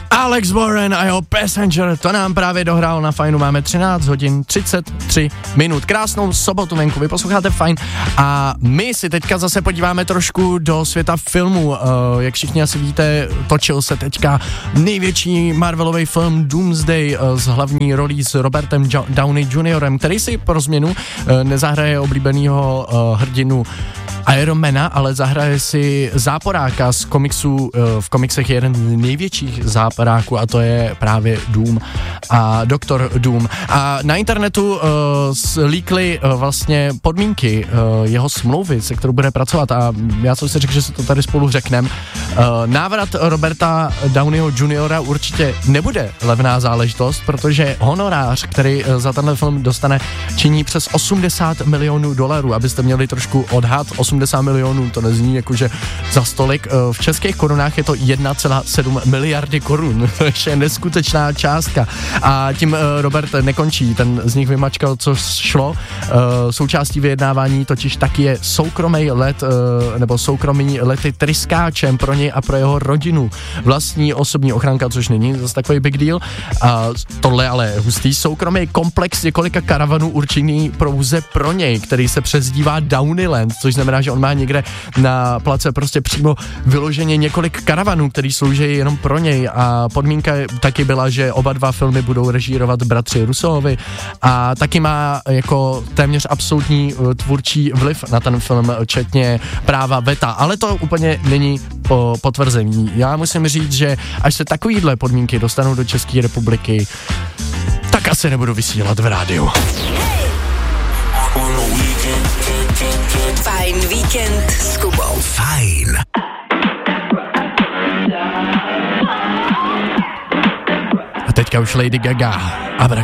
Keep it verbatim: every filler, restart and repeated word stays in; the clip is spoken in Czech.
Alex Warren a jeho Passenger, to nám právě dohrál na Fajnu, máme třináct hodin třicet tři minut. Krásnou sobotu venku, vy posloucháte Fajn a my si teďka zase podíváme trošku do světa filmu. Uh, jak všichni asi víte, točil se teďka největší Marvelový film Doomsday uh, s hlavní rolí s Robertem jo- Downey juniorem, který si pro změnu uh, nezahraje oblíbenýho uh, hrdinu Ironmana, ale zahraje si záporáka z komiksů, v komiksech je jeden z největších záporáků a to je právě Doom a doktor Doom. A na internetu uh, líkly uh, vlastně podmínky uh, jeho smlouvy, se kterou bude pracovat a já jsem si řekl, že si to tady spolu řekneme. Uh, návrat Roberta Downeyho juniora určitě nebude levná záležitost, protože honorář, který uh, za tenhle film dostane, činí přes osmdesát milionů dolarů, abyste měli trošku odhad. osmdesát milionů, to nezní jakože za stolik. V českých korunách je to jedna celá sedm miliardy korun, to je neskutečná částka. A tím Robert nekončí, ten z nich vymačkal, co šlo. Součástí vyjednávání totiž taky je soukromý let, nebo soukromý lety tryskáčem pro něj a pro jeho rodinu. Vlastní osobní ochranka, což není zase takový big deal. A tohle ale hustý soukromý komplex několika karavanů určený pouze pro něj, který se přezdívá Downeyland, což znamená, že on má někde na place prostě přímo vyloženě několik karavanů, který slouží jenom pro něj a podmínka taky byla, že oba dva filmy budou režírovat bratři Russovi a taky má jako téměř absolutní tvůrčí vliv na ten film, včetně práva veta, ale to úplně není po potvrzení. Já musím říct, že až se takovýhle podmínky dostanou do České republiky, tak asi nebudu vysílat v rádiu. Fajn víkend s Kubou. Fajn. A teďka už Lady Gaga, Abracadabra.